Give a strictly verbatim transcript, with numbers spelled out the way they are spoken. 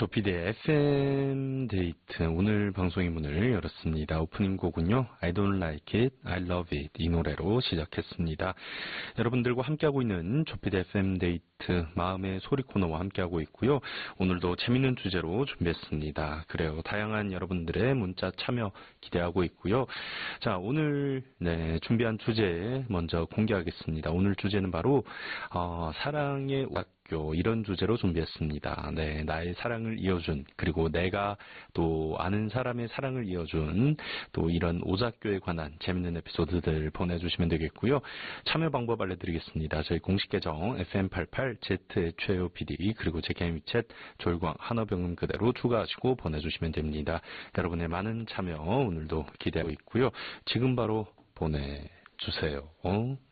조피디의 에프엠 데이트 오늘 방송의 문을 열었습니다. 오프닝 곡은요, I don't like it, I love it 이 노래로 시작했습니다. 여러분들과 함께하고 있는 조피디의 에프엠 데이트 마음의 소리 코너와 함께하고 있고요. 오늘도 재밌는 주제로 준비했습니다. 그래요, 다양한 여러분들의 문자 참여 기대하고 있고요. 자, 오늘 네, 준비한 주제 먼저 공개하겠습니다. 오늘 주제는 바로 어, 사랑의 오작교 이런 주제로 준비했습니다. 네, 나의 사랑을 이어준, 그리고 내가 또 아는 사람의 사랑을 이어준 또 이런 오작교에 관한 재밌는 에피소드들 보내주시면 되겠고요. 참여 방법 알려드리겠습니다. 저희 공식 계정 에프엠 팔십팔 제트의 최호 피디 그리고 제 개인 위챗 졸광 한어병음 그대로 추가하시고 보내주시면 됩니다. 여러분의 많은 참여 오늘도 기대하고 있고요. 지금 바로 보내주세요. 어?